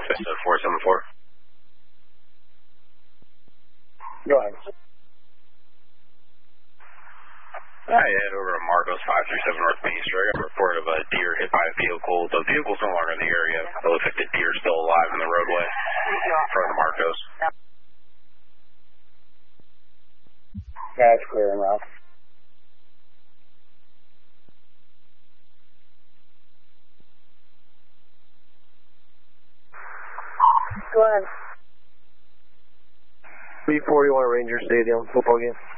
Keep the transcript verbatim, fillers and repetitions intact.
Vista four seven four. Go ahead. Hi, head over to Marcos five three seven North Main Street. I got a report of a deer hit by a vehicle. The vehicle's no longer in the area. It looks like the deer's still alive in the roadway in front of Marcos. Yeah, it's clear and route. Go ahead. B forty-one Ranger Stadium, football game.